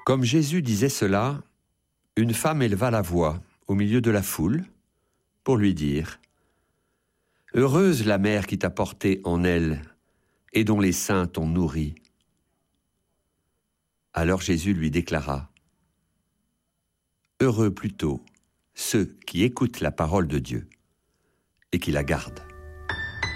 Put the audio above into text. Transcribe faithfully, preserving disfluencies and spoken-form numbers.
Comme Jésus disait cela, une femme éleva la voix au milieu de la foule pour lui dire « Heureuse la mère qui t'a porté en elle et dont les seins t'ont nourri. » Alors Jésus lui déclara « Heureux plutôt ceux qui écoutent la parole de Dieu et qui la gardent. »